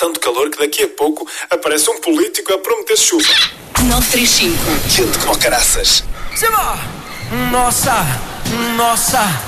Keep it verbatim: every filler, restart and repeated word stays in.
tanto calor que daqui a pouco aparece um político a prometer chuva. nove três cinco. Quente como caraças. Nossa, nossa.